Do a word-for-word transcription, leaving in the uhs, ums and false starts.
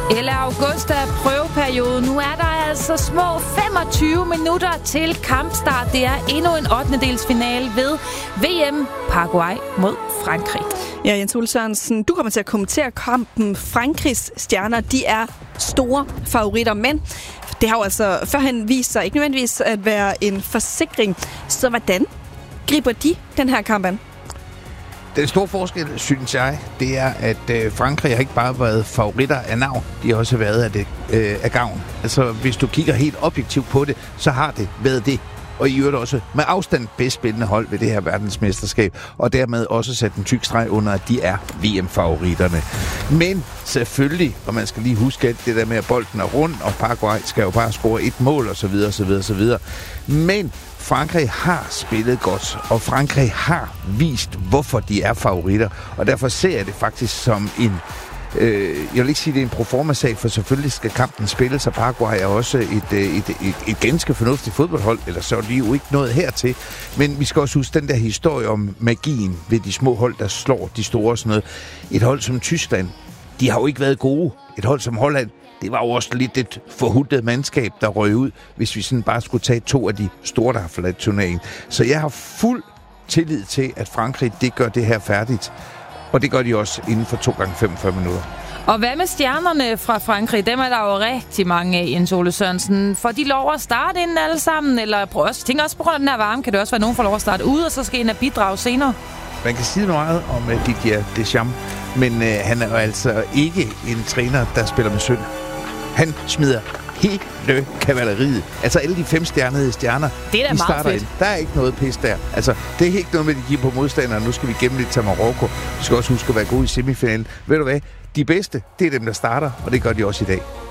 Eller august er prøveperiode. Nu er der altså små femogtyve minutter til kampstart. Det er endnu en ottendedelsfinale ved V M Paraguay mod Frankrig. Ja, Jens Ole Sørensen, du kommer til at kommentere kampen. Frankrigs stjerner, de er store favoritter, men det har jo altså førhen vist sig ikke nødvendigvis at være en forsikring. Så hvordan griber de den her kamp an? Den store forskel, synes jeg, det er, at øh, Frankrig har ikke bare været favoritter af navn, de har også været af, det, øh, af gavn. Altså, hvis du kigger helt objektivt på det, så har det været det. Og i øvrigt også med afstand bedst spillende hold ved det her verdensmesterskab, og dermed også sat en tyk streg under, at de er V M-favoritterne. Men selvfølgelig, og man skal lige huske alt det der med, at bolden er rund, og Paraguay skal jo bare score et mål, og så videre, så videre, så videre. Men Frankrig har spillet godt, og Frankrig har vist, hvorfor de er favoritter, og derfor ser jeg det faktisk som en Øh, jeg vil ikke sige, at det er en proforma-sag, for selvfølgelig skal kampen spilles, og Paraguay er også et, et, et, et ganske fornuftigt fodboldhold, eller så er de jo ikke noget hertil. Men vi skal også huske den der historie om magien ved de små hold, der slår de store og sådan noget. Et hold som Tyskland, de har jo ikke været gode. Et hold som Holland, det var jo også lidt et forhudlet mandskab, der røg ud, hvis vi sådan bare skulle tage to af de store, der har forladt turneringen. Så jeg har fuld tillid til, at Frankrig, det gør det her færdigt. Og det gør de også inden for to gange femogfyrre minutter. Og hvad med stjernerne fra Frankrig? Dem er der jo rigtig mange af, Jens Ole Sørensen. Får de lov at starte inden alle sammen? Eller prøv også, tænker også på grund af den her varme, kan det også være, at nogen får lov at starte ude, og så skal en af bidrage senere? Man kan sige meget om uh, Didier Deschamps, men uh, han er jo altså ikke en træner, der spiller med synd. Han smider hele kavaleriet. Altså alle de fem stjernede stjerner, det er da de meget fedt. Ind. Der er ikke noget pis der. Altså, det er ikke noget med, at de giver på modstandere. Nu skal vi gemme lidt til Marokko. Vi skal også huske at være gode i semifinalen. Ved du hvad? De bedste, det er dem, der starter, og det gør de også i dag.